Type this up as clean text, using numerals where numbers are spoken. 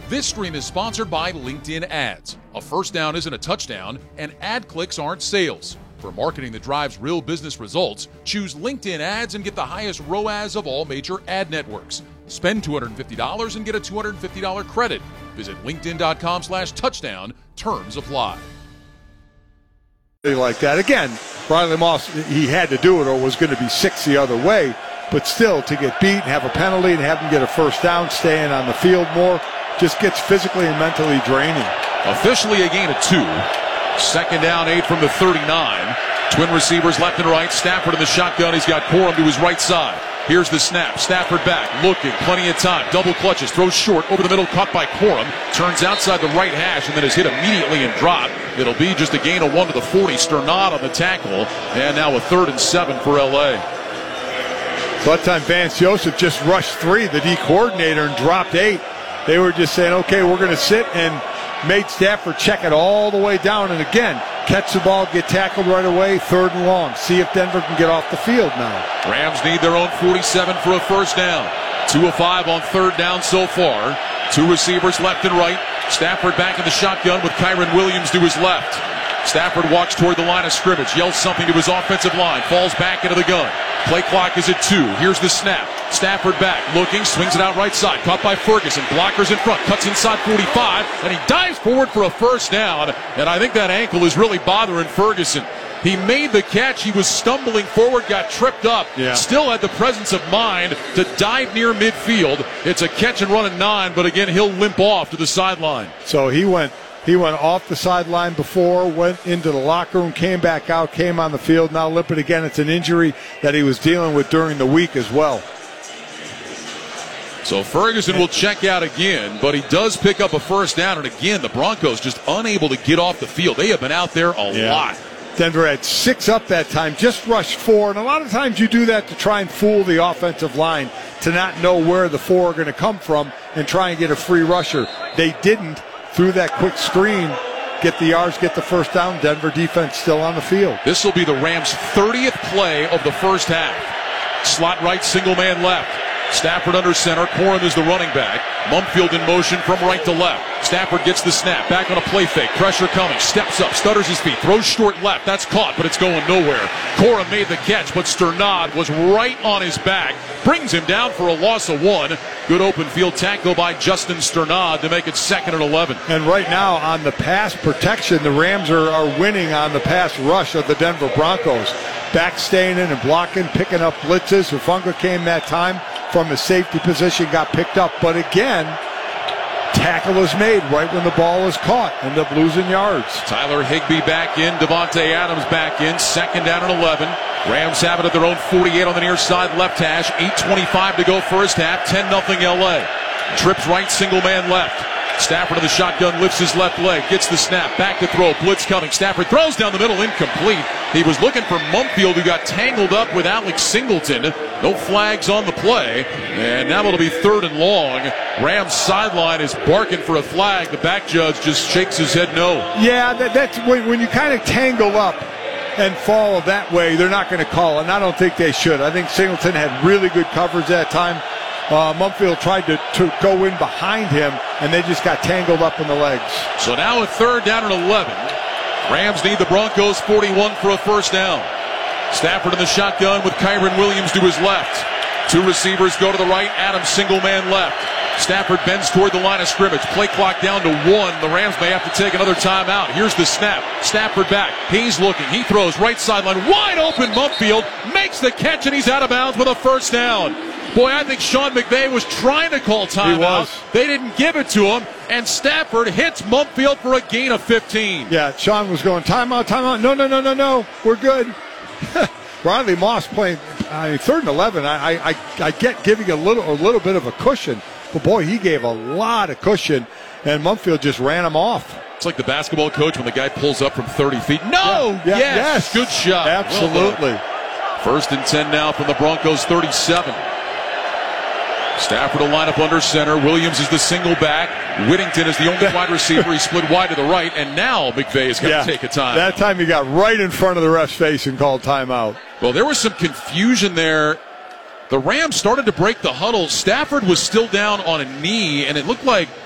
This stream is sponsored by LinkedIn Ads. A first down isn't a touchdown, and ad clicks aren't sales. For marketing that drives real business results, choose LinkedIn Ads and get the highest ROAS of all major ad networks. Spend $250 and get a $250 credit. Visit linkedin.com/touchdown. Terms apply. Like that. Again, Riley Moss, he had to do it or was going to be 6 the other way. But still, to get beat and have a penalty and have him get a first down, staying on the field more, just gets physically and mentally draining. Officially a gain of 2. Second down, 8 from the 39. Twin receivers left and right. Stafford in the shotgun. He's got Corum to his right side. Here's the snap. Stafford back, looking, plenty of time. Double clutches, throws short, over the middle, caught by Corum. Turns outside the right hash and then is hit immediately and dropped. It'll be just a gain of 1 to the 40. Sternad on the tackle. And now a 3rd and 7 for L.A. So that time Vance Joseph just rushed 3, the D coordinator, and dropped 8. They were just saying, okay, we're going to sit, and made Stafford check it all the way down. And again, catch the ball, get tackled right away, 3rd and long. See if Denver can get off the field now. Rams need their own 47 for a first down. 2 of 5 on 3rd down so far. 2 receivers left and right. Stafford back in the shotgun with Kyren Williams to his left. Stafford walks toward the line of scrimmage, yells something to his offensive line, falls back into the gun. Play clock is at 2. Here's the snap. Stafford back, looking, swings it out right side. Caught by Ferguson. Blockers in front. Cuts inside 45, and he dives forward for a first down. And I think that ankle is really bothering Ferguson. He made the catch. He was stumbling forward, got tripped up. Yeah. Still had the presence of mind to dive near midfield. It's a catch and run at 9, but again, he'll limp off to the sideline. So he went off the sideline before, went into the locker room, came back out, came on the field, now limping again. It's an injury that he was dealing with during the week as well. So Ferguson will check out again, but he does pick up a first down. And again, the Broncos just unable to get off the field. They have been out there a lot. Denver had 6 up that time, just rushed 4. And a lot of times you do that to try and fool the offensive line, to not know where the 4 are going to come from and try and get a free rusher. They didn't. Through that quick screen, get the yards, get the first down. Denver defense still on the field. This will be the Rams' 30th play of the first half. Slot right, single man left. Stafford under center. Corum is the running back. Mumfield in motion from right to left. Stafford gets the snap. Back on a play fake. Pressure coming. Steps up. Stutters his feet. Throws short left. That's caught, but it's going nowhere. Corum made the catch, but Sternad was right on his back. Brings him down for a loss of 1. Good open field tackle by Justin Sternad to make it 2nd and 11. And right now on the pass protection, the Rams are winning on the pass rush of the Denver Broncos. Back staying in and blocking, picking up blitzes. Hufanga came that time from his safety position, got picked up. But again, tackle is made right when the ball is caught. End up losing yards. Tyler Higbee back in. Devontae Adams back in. 2nd down and 11. Rams have it at their own 48 on the near side left hash. 8:25 to go first half. 10-0 LA. Trips right, single man left. Stafford in the shotgun, lifts his left leg, gets the snap, back to throw, blitz coming. Stafford throws down the middle, incomplete. He was looking for Mumfield, who got tangled up with Alex Singleton. No flags on the play, and now it'll be 3rd and long. Rams sideline is barking for a flag. The back judge just shakes his head no. Yeah, that's when you kind of tangle up and fall that way, they're not going to call it, and I don't think they should. I think Singleton had really good coverage that time. Mumfield tried to go in behind him, and they just got tangled up in the legs. So now a 3rd down and 11. Rams need the Broncos 41 for a first down. Stafford in the shotgun with Kyren Williams to his left. 2 receivers go to the right. Adams single man left. Stafford bends toward the line of scrimmage. Play clock down to 1. The Rams may have to take another timeout. Here's the snap. Stafford back. He's looking. He throws right sideline. Wide open. Mumfield makes the catch, and he's out of bounds with a first down. Boy, I think Sean McVay was trying to call timeout. They didn't give it to him, and Stafford hits Mumfield for a gain of 15. Yeah, Sean was going, timeout. No. We're good. Riley Moss playing 3rd and 11. I get giving a little bit of a cushion, but boy, he gave a lot of cushion, and Mumfield just ran him off. It's like the basketball coach when the guy pulls up from 30 feet. No! Yeah, yes! Good shot. Absolutely. Well, 1st and 10 now from the Broncos 37. Stafford will line up under center. Williams is the single back. Whittington is the only wide receiver. He split wide to the right, and now McVay is going to take a time. That time he got right in front of the ref's face and called timeout. Well, there was some confusion there. The Rams started to break the huddle. Stafford was still down on a knee, and it looked like